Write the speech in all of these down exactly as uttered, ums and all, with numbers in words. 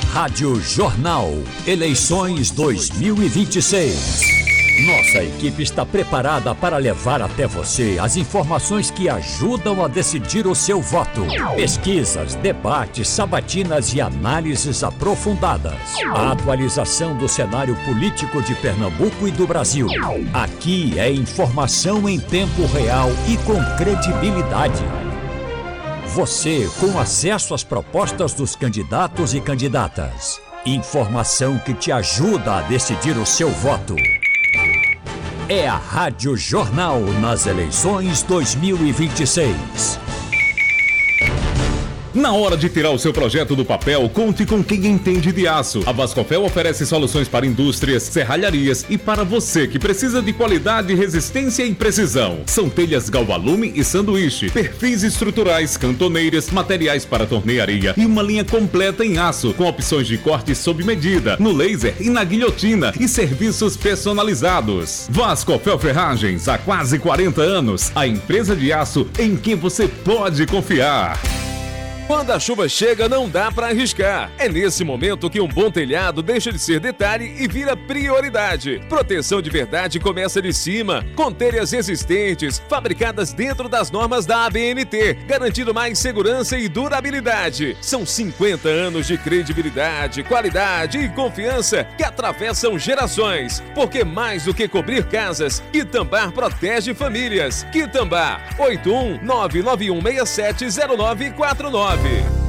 Rádio Jornal, eleições dois mil e vinte e seis. Nossa equipe está preparada para levar até você as informações que ajudam a decidir o seu voto. Pesquisas, debates, sabatinas e análises aprofundadas. A atualização do cenário político de Pernambuco e do Brasil. Aqui é informação em tempo real e com credibilidade. Você com acesso às propostas dos candidatos e candidatas. Informação que te ajuda a decidir o seu voto. É a Rádio Jornal nas eleições dois mil e vinte e seis. Na hora de tirar o seu projeto do papel, conte com quem entende de aço. A Vascofel oferece soluções para indústrias, serralharias e para você que precisa de qualidade, resistência e precisão. São telhas galvalume e sanduíche, perfis estruturais, cantoneiras, materiais para tornearia e uma linha completa em aço, com opções de corte sob medida, no laser e na guilhotina e serviços personalizados. Vascofel Ferragens, há quase quarenta anos, a empresa de aço em quem você pode confiar. Quando a chuva chega, não dá para arriscar. É nesse momento que um bom telhado deixa de ser detalhe e vira prioridade. Proteção de verdade começa de cima, com telhas resistentes, fabricadas dentro das normas da A B N T, garantindo mais segurança e durabilidade. São cinquenta anos de credibilidade, qualidade e confiança que atravessam gerações. Porque mais do que cobrir casas, Quitambá protege famílias. Quitambá, oito um nove nove um seis sete zero nove quatro nove.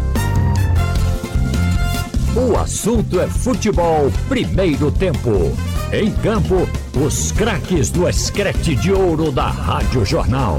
O assunto é futebol primeiro tempo. Em campo, os craques do escrete de ouro da Rádio Jornal.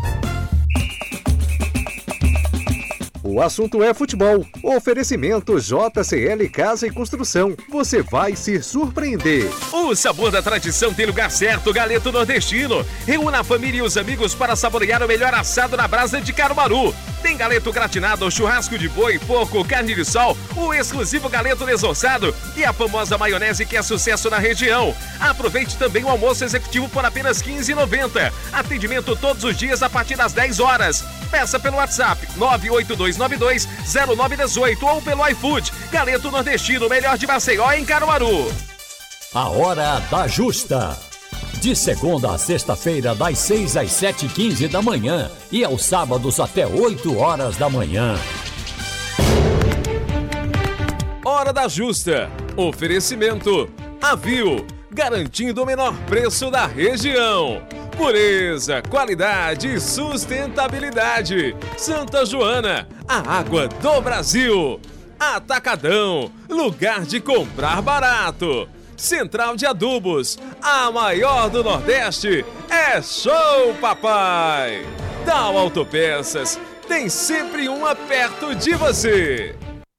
O assunto é futebol. Oferecimento J C L Casa e Construção. Você vai se surpreender. O sabor da tradição tem lugar certo, Galeto Nordestino. Reúna a família e os amigos para saborear o melhor assado na brasa de Caruaru. Tem galeto gratinado, churrasco de boi, porco, carne de sol, o exclusivo galeto desossado e a famosa maionese que é sucesso na região. Aproveite também o almoço executivo por apenas quinze reais e noventa centavos. Atendimento todos os dias a partir das dez horas. Peça pelo WhatsApp nove oito dois nove dois zero nove um oito ou pelo iFood. Galeto Nordestino, melhor de Maceió em Caruaru. A Hora da Justa. De segunda a sexta-feira, das seis às sete e quinze da manhã e aos sábados até oito horas da manhã. Hora da Justa. Oferecimento Avil, garantindo o menor preço da região. Pureza, qualidade e sustentabilidade. Santa Joana, a água do Brasil. Atacadão, lugar de comprar barato. Central de Adubos, a maior do Nordeste, é Show Papai! Tal Autopeças, tem sempre uma perto de você!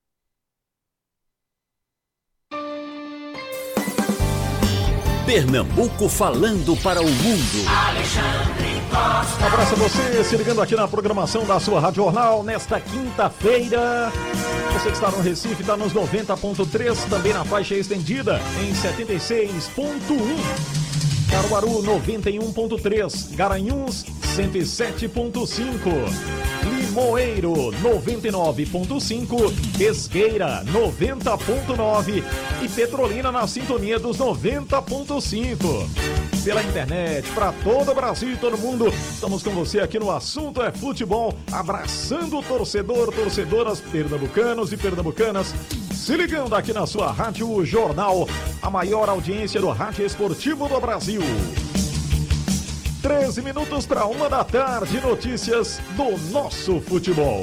Pernambuco falando para o mundo. Alexandre Costa. Um abraço a você, se ligando aqui na programação da sua Rádio Jornal nesta quinta-feira. Você que está no Recife, está nos noventa ponto três, também na faixa estendida em setenta e seis ponto um. Caruaru noventa e um ponto três, Garanhuns cento e sete ponto cinco, Limoeiro noventa e nove ponto cinco, Pesqueira noventa ponto nove e Petrolina na sintonia dos noventa ponto cinco. Pela internet, para todo o Brasil e todo mundo, estamos com você aqui no Assunto é Futebol, abraçando o torcedor, torcedoras pernambucanos e pernambucanas, se ligando aqui na sua Rádio Jornal, a maior audiência do rádio esportivo do Brasil. treze minutos para uma da tarde, notícias do nosso futebol.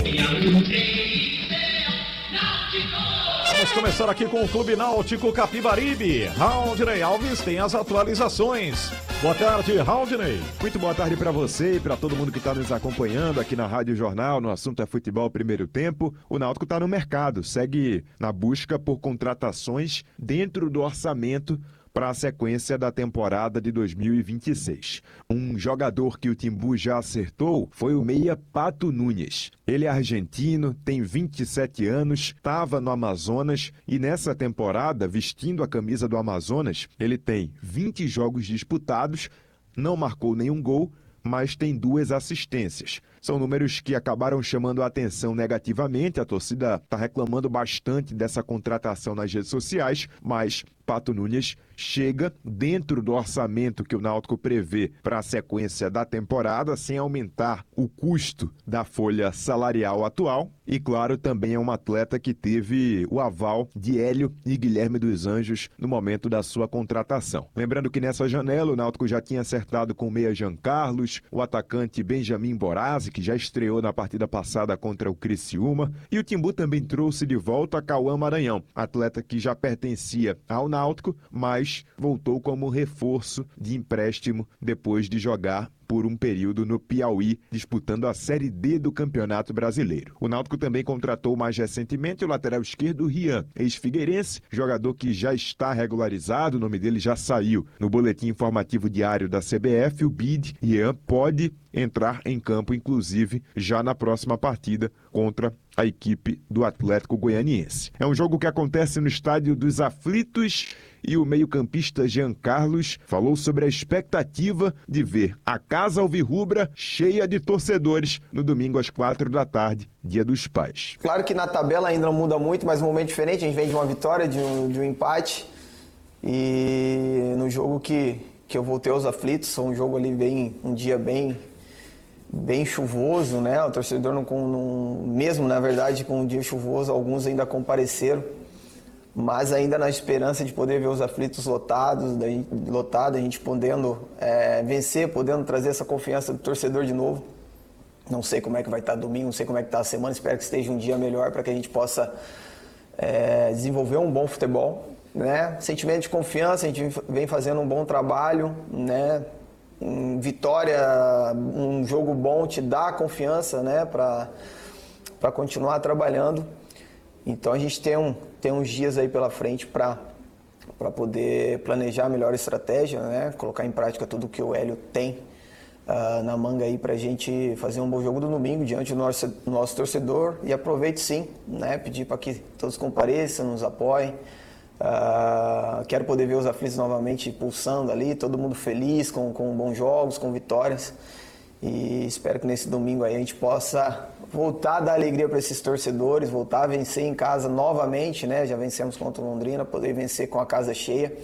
Vamos começar aqui com o Clube Náutico Capibaribe. Raudney Alves tem as atualizações. Boa tarde, Raudney. Muito boa tarde para você e para todo mundo que está nos acompanhando aqui na Rádio Jornal, no Assunto é Futebol Primeiro Tempo. O Náutico está no mercado, segue na busca por contratações dentro do orçamento para a sequência da temporada de dois mil e vinte e seis. Um jogador que o Timbu já acertou foi o meia Pato Nunes. Ele é argentino, tem vinte e sete anos, estava no Amazonas e nessa temporada, vestindo a camisa do Amazonas, ele tem vinte jogos disputados, não marcou nenhum gol, mas tem duas assistências. São números que acabaram chamando a atenção negativamente. A torcida está reclamando bastante dessa contratação nas redes sociais, mas Pato Nunes chega dentro do orçamento que o Náutico prevê para a sequência da temporada, sem aumentar o custo da folha salarial atual. E, claro, também é um atleta que teve o aval de Hélio e Guilherme dos Anjos no momento da sua contratação. Lembrando que nessa janela o Náutico já tinha acertado com o meia Jean Carlos, o atacante Benjamin Borazzi, que já estreou na partida passada contra o Criciúma, e o Timbu também trouxe de volta Cauã Maranhão, atleta que já pertencia ao Náutico, mas voltou como reforço de empréstimo depois de jogar por um período no Piauí, disputando a Série D do Campeonato Brasileiro. O Náutico também contratou mais recentemente o lateral esquerdo Rian, ex-figueirense, jogador que já está regularizado, o nome dele já saiu no boletim informativo diário da C B F. O B I D, Rian, pode entrar em campo, inclusive, já na próxima partida contra a equipe do Atlético Goianiense. É um jogo que acontece no Estádio dos Aflitos e o meio-campista Jean Carlos falou sobre a expectativa de ver a Casa Alvirrubra cheia de torcedores no domingo às quatro da tarde, Dia dos Pais. Claro que na tabela ainda não muda muito, mas um momento diferente. A gente vem de uma vitória, de um, de um empate, e no jogo que, que eu voltei aos Aflitos, um jogo ali bem, um dia bem... bem chuvoso, né? O torcedor, não, não, mesmo na verdade com um dia chuvoso, alguns ainda compareceram, mas ainda na esperança de poder ver os Aflitos lotados, daí, lotado, a gente podendo é, vencer, podendo trazer essa confiança do torcedor de novo. Não sei como é que vai estar domingo, não sei como é que está a semana, espero que esteja um dia melhor para que a gente possa é, desenvolver um bom futebol, né? Sentimento de confiança, a gente vem fazendo um bom trabalho, né? Vitória, um jogo bom te dá confiança, né, para para continuar trabalhando. Então a gente tem, um, tem uns dias aí pela frente para para poder planejar a melhor estratégia, né, colocar em prática tudo que o Hélio tem uh, na manga aí para a gente fazer um bom jogo do domingo diante do nosso, do nosso torcedor. E aproveite sim, né, pedir para que todos compareçam, nos apoiem. Uh, quero poder ver os Aflitos novamente pulsando ali, todo mundo feliz, com, com bons jogos, com vitórias, e espero que nesse domingo aí a gente possa voltar a dar alegria para esses torcedores, voltar a vencer em casa novamente, né? Já vencemos contra o Londrina, poder vencer com a casa cheia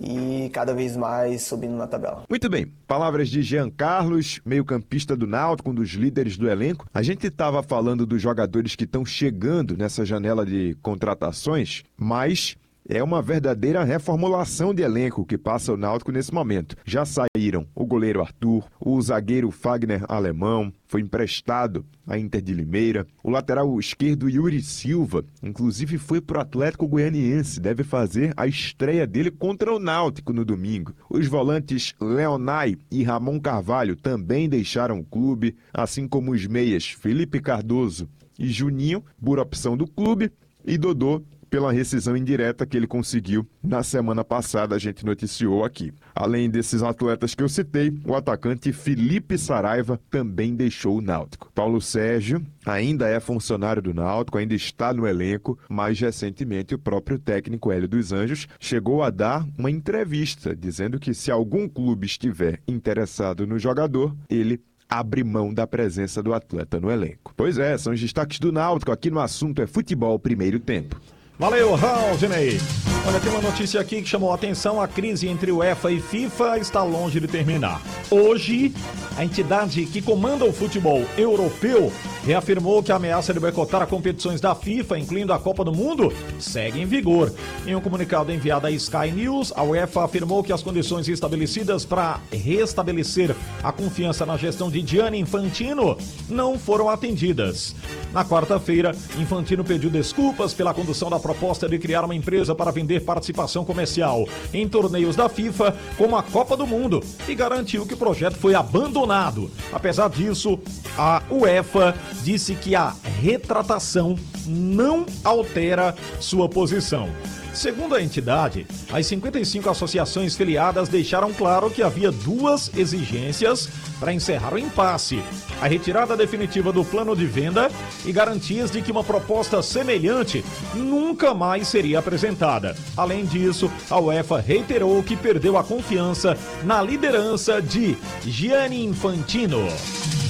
e cada vez mais subindo na tabela. Muito bem, palavras de Jean Carlos, meio-campista do Náutico, um dos líderes do elenco. A gente estava falando dos jogadores que estão chegando nessa janela de contratações, mas é uma verdadeira reformulação de elenco que passa o Náutico nesse momento. Já saíram o goleiro Arthur, o zagueiro Fagner Alemão, foi emprestado à Inter de Limeira, o lateral esquerdo Yuri Silva, inclusive foi para o Atlético Goianiense, deve fazer a estreia dele contra o Náutico no domingo. Os volantes Leonai e Ramon Carvalho também deixaram o clube, assim como os meias Felipe Cardoso e Juninho, por opção do clube, e Dodô, pela rescisão indireta que ele conseguiu na semana passada, a gente noticiou aqui. Além desses atletas que eu citei, o atacante Felipe Saraiva também deixou o Náutico. Paulo Sérgio ainda é funcionário do Náutico, ainda está no elenco, mas recentemente o próprio técnico Hélio dos Anjos chegou a dar uma entrevista, dizendo que se algum clube estiver interessado no jogador, ele abre mão da presença do atleta no elenco. Pois é, são os destaques do Náutico aqui no Assunto é Futebol Primeiro Tempo. Valeu, Raulzinei. Olha, tem uma notícia aqui que chamou a atenção. A crise entre UEFA e FIFA está longe de terminar. Hoje, a entidade que comanda o futebol europeu reafirmou que a ameaça de boicotar as competições da FIFA, incluindo a Copa do Mundo, segue em vigor. Em um comunicado enviado à Sky News, a UEFA afirmou que as condições estabelecidas para restabelecer a confiança na gestão de Gianni Infantino não foram atendidas. Na quarta-feira, Infantino pediu desculpas pela condução da proposta de criar uma empresa para vender participação comercial em torneios da FIFA, como a Copa do Mundo, e garantiu que o projeto foi abandonado. Apesar disso, a UEFA disse que a retratação não altera sua posição. Segundo a entidade, as cinquenta e cinco associações filiadas deixaram claro que havia duas exigências para encerrar o impasse: a retirada definitiva do plano de venda e garantias de que uma proposta semelhante nunca mais seria apresentada. Além disso, a UEFA reiterou que perdeu a confiança na liderança de Gianni Infantino.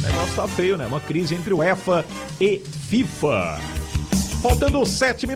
O negócio tá feio, né? Uma crise entre UEFA e FIFA. Faltando sete minutos.